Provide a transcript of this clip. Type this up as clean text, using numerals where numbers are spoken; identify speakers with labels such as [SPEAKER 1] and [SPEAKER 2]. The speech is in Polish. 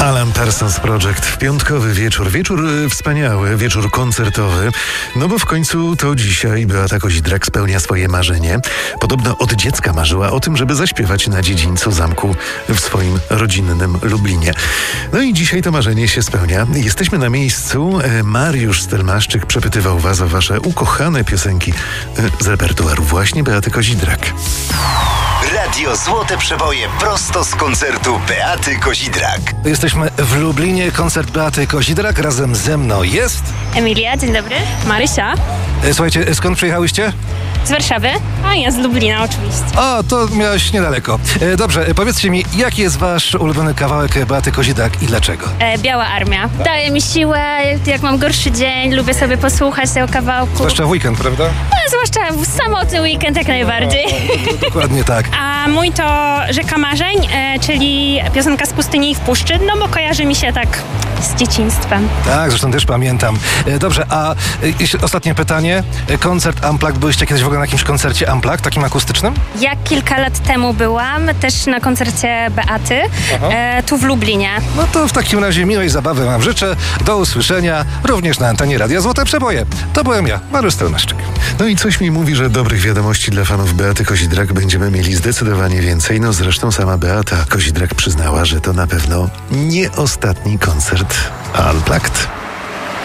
[SPEAKER 1] Alan Parsons Project w piątkowy wieczór. Wieczór wspaniały, wieczór koncertowy. No bo w końcu to dzisiaj Beata Kozidrak spełnia swoje marzenie. Podobno od dziecka marzyła o tym, żeby zaśpiewać na dziedzińcu zamku w swoim rodzinnym Lublinie. No i dzisiaj to marzenie się spełnia. Jesteśmy na miejscu. Mariusz Stelmaszczyk przepytywał was o wasze ukochane piosenki z repertuaru właśnie Beaty Kozidrak.
[SPEAKER 2] Radio Złote Przeboje prosto z koncertu Beaty Kozidrak.
[SPEAKER 3] Jesteśmy w Lublinie, koncert Beaty Kozidrak. Razem ze mną jest...
[SPEAKER 4] Emilia, dzień dobry. Marysia.
[SPEAKER 3] Słuchajcie, skąd przyjechałyście?
[SPEAKER 4] Z Warszawy, a ja z Lublina oczywiście.
[SPEAKER 3] O, to miałeś niedaleko. Dobrze, powiedzcie mi, jaki jest wasz ulubiony kawałek Beaty Kozidrak i dlaczego?
[SPEAKER 4] Biała Armia. Daje mi siłę, jak mam gorszy dzień, lubię sobie posłuchać tego kawałku.
[SPEAKER 3] Zwłaszcza w weekend, prawda?
[SPEAKER 4] No, zwłaszcza w samotny weekend jak najbardziej.
[SPEAKER 3] Dokładnie tak.
[SPEAKER 4] A mój to Rzeka Marzeń, czyli piosenka z pustyni i w puszczy, no bo kojarzy mi się tak z dzieciństwem.
[SPEAKER 3] Tak, zresztą też pamiętam. Dobrze, a ostatnie pytanie. Koncert Unplugged, byliście kiedyś w ogóle na jakimś koncercie Unplugged, takim akustycznym?
[SPEAKER 4] Ja kilka lat temu byłam też na koncercie Beaty, tu w Lublinie.
[SPEAKER 3] No to w takim razie miłej zabawy wam życzę. Do usłyszenia również na antenie Radia Złote Przeboje. To byłem ja, Mariusz Stelmaszczyk.
[SPEAKER 1] No i coś mi mówi, że dobrych wiadomości dla fanów Beaty Kozidrak będziemy mieli zdecydowanie więcej. No zresztą sama Beata Kozidrak przyznała, że to na pewno nie ostatni koncert Unplugged.